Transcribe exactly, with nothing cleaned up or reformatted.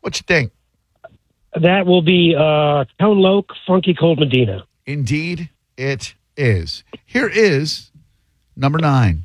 What you think? That will be uh, Count Loke, Funky Cold Medina. Indeed, it is. Here is number nine.